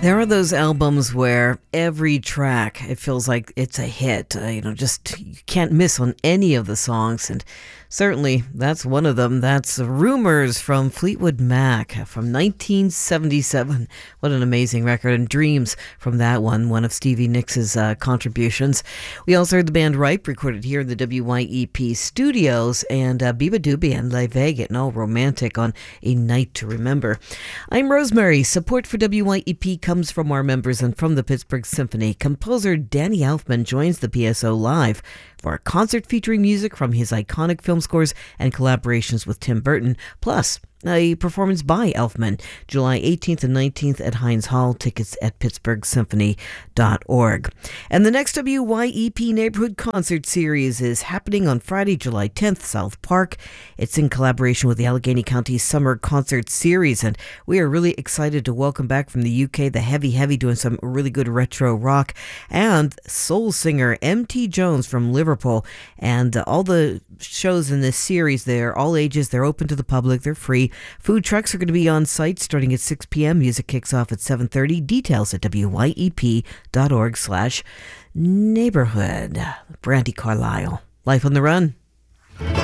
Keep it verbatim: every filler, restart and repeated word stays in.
There are those albums where every track, it feels like it's a hit. Uh, you know, just you can't miss on any of the songs. And certainly that's one of them. That's Rumors from Fleetwood Mac from nineteen seventy-seven. What an amazing record. And Dreams from that one, one of Stevie Nicks' uh, contributions. We also heard the band Ripe, recorded here in the W Y E P studios, and uh, Biba Doobie and Le Vega getting all romantic on A Night to Remember. I'm Rosemary. Support for W Y E P comes from our members and from the Pittsburgh Symphony. Composer Danny Elfman joins the P S O live for a concert featuring music from his iconic film scores and collaborations with Tim Burton, plus a performance by Elfman, July eighteenth and nineteenth at Heinz Hall. Tickets at pittsburgh symphony dot org. And the next W Y E P Neighborhood Concert Series is happening on Friday, July tenth, South Park. It's in collaboration with the Allegheny County Summer Concert Series, and we are really excited to welcome back from the U K the Heavy Heavy doing some really good retro rock, and soul singer M T Jones from Liverpool. And uh, all the shows in this series, they're all ages, they're open to the public, they're free. Food trucks are going to be on site starting at six p.m. Music kicks off at seven thirty. Details at W Y E P dot org slash neighborhood. Brandy Carlisle. Life on the Run.